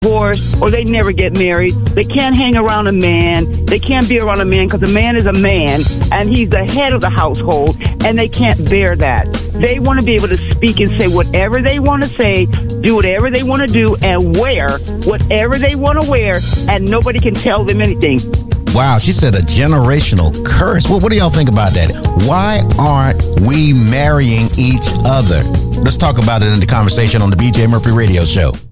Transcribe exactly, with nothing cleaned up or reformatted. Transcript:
divorced or they never get married. They can't hang around a man. They can't be around a man because a man is a man and he's the head of the household, and they can't bear that. They want to be able to speak and say whatever they want to say, do whatever they want to do, and wear whatever they want to wear, and nobody can tell them anything. Wow, she said a generational curse. Well, what do y'all think about that? Why aren't we marrying each other? Let's talk about it in the conversation on the B J Murphy Radio Show.